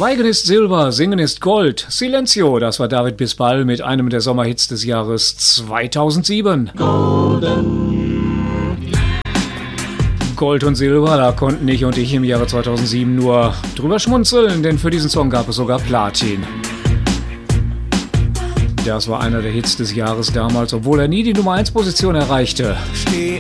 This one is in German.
Schweigen ist Silber, Singen ist Gold. Silencio, das war David Bisbal mit einem der Sommerhits des Jahres 2007. Gold und Silber, da konnten ich und ich im Jahre 2007 nur drüber schmunzeln, denn für diesen Song gab es sogar Platin. Das war einer der Hits des Jahres damals, obwohl er nie die Nummer 1 Position erreichte. Steh